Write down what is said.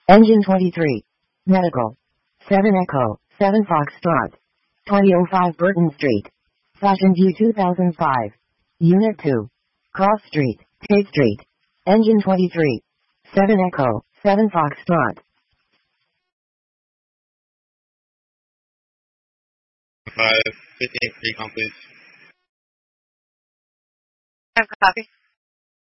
Engine 23. Medical. 7 Echo, 7 Foxtrot. 2005 Burton Street. Fashion View 2005. Unit 2. Cross Street, Tate Street. Engine 23. 7 Echo, 7 Foxtrot. 5, 15, recon, please. I have a copy.